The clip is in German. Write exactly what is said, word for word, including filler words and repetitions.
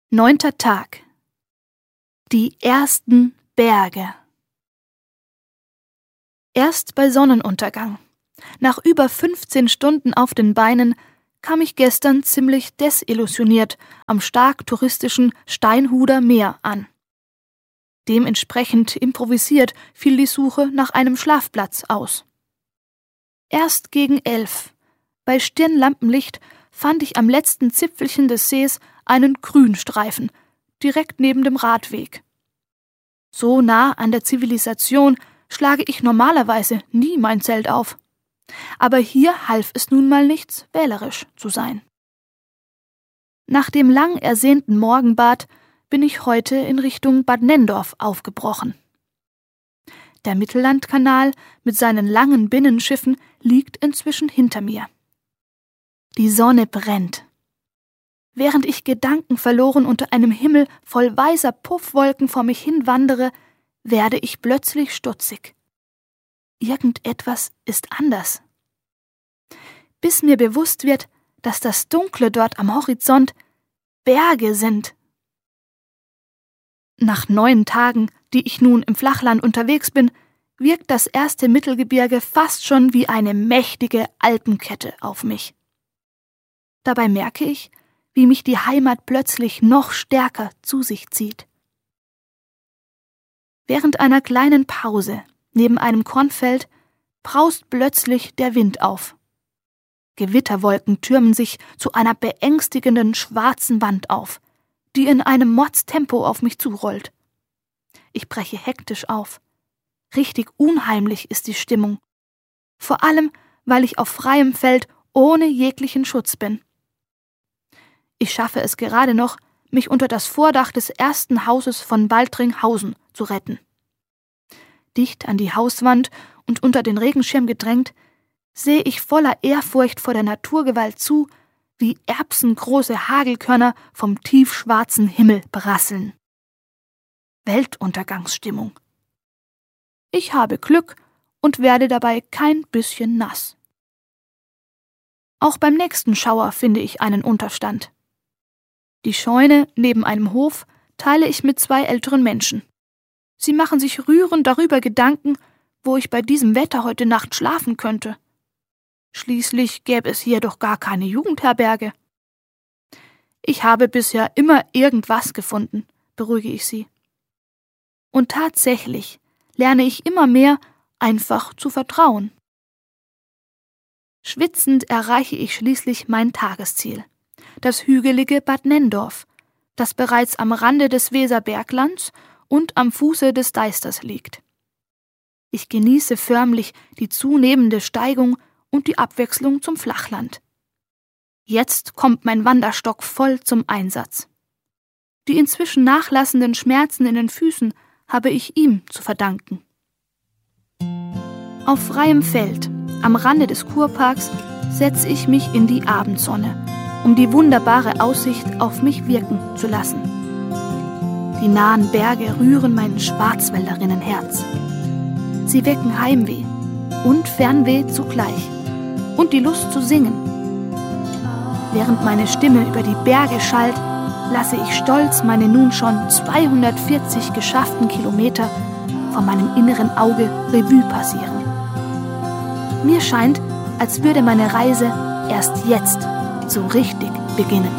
Neunter Tag. Die ersten Berge. Erst bei Sonnenuntergang. Nach über fünfzehn Stunden auf den Beinen kam ich gestern ziemlich desillusioniert am stark touristischen Steinhuder Meer an. Dementsprechend improvisiert fiel die Suche nach einem Schlafplatz aus. Erst gegen elf, bei Stirnlampenlicht, fand ich am letzten Zipfelchen des Sees einen Grünstreifen, direkt neben dem Radweg. So nah an der Zivilisation schlage ich normalerweise nie mein Zelt auf. Aber hier half es nun mal nichts, wählerisch zu sein. Nach dem lang ersehnten Morgenbad bin ich heute in Richtung Bad Nenndorf aufgebrochen. Der Mittellandkanal mit seinen langen Binnenschiffen liegt inzwischen hinter mir. Die Sonne brennt. Während ich gedankenverloren unter einem Himmel voll weißer Puffwolken vor mich hin wandere, werde ich plötzlich stutzig. Irgendetwas ist anders. Bis mir bewusst wird, dass das Dunkle dort am Horizont Berge sind. Nach neun Tagen, die ich nun im Flachland unterwegs bin, wirkt das erste Mittelgebirge fast schon wie eine mächtige Alpenkette auf mich. Dabei merke ich, wie mich die Heimat plötzlich noch stärker zu sich zieht. Während einer kleinen Pause neben einem Kornfeld braust plötzlich der Wind auf. Gewitterwolken türmen sich zu einer beängstigenden schwarzen Wand auf, die in einem Mordstempo auf mich zurollt. Ich breche hektisch auf. Richtig unheimlich ist die Stimmung. Vor allem, weil ich auf freiem Feld ohne jeglichen Schutz bin. Ich schaffe es gerade noch, mich unter das Vordach des ersten Hauses von Baltringhausen zu retten. Dicht an die Hauswand und unter den Regenschirm gedrängt, sehe ich voller Ehrfurcht vor der Naturgewalt zu, wie erbsengroße Hagelkörner vom tiefschwarzen Himmel prasseln. Weltuntergangsstimmung. Ich habe Glück und werde dabei kein bisschen nass. Auch beim nächsten Schauer finde ich einen Unterstand. Die Scheune neben einem Hof teile ich mit zwei älteren Menschen. Sie machen sich rührend darüber Gedanken, wo ich bei diesem Wetter heute Nacht schlafen könnte. Schließlich gäbe es hier doch gar keine Jugendherberge. Ich habe bisher immer irgendwas gefunden, beruhige ich sie. Und tatsächlich lerne ich immer mehr, einfach zu vertrauen. Schwitzend erreiche ich schließlich mein Tagesziel, das hügelige Bad Nenndorf, das bereits am Rande des Weserberglands und am Fuße des Deisters liegt. Ich genieße förmlich die zunehmende Steigung und die Abwechslung zum Flachland. Jetzt kommt mein Wanderstock voll zum Einsatz. Die inzwischen nachlassenden Schmerzen in den Füßen habe ich ihm zu verdanken. Auf freiem Feld, am Rande des Kurparks, setze ich mich in die Abendsonne, um die wunderbare Aussicht auf mich wirken zu lassen. Die nahen Berge rühren mein Schwarzwälderinnenherz. Sie wecken Heimweh und Fernweh zugleich und die Lust zu singen. Während meine Stimme über die Berge schallt, lasse ich stolz meine nun schon zweihundertvierzig geschafften Kilometer vor meinem inneren Auge Revue passieren. Mir scheint, als würde meine Reise erst jetzt so richtig beginnen.